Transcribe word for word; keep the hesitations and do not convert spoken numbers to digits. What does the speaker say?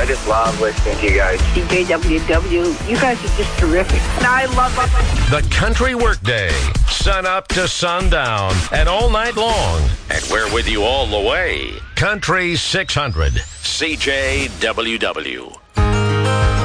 I just love listening to you guys. C J W W, you guys are just terrific. And I love it. The Country Workday, sun up to sundown and all night long. And we're with you all the way. Country six hundred, C J W W.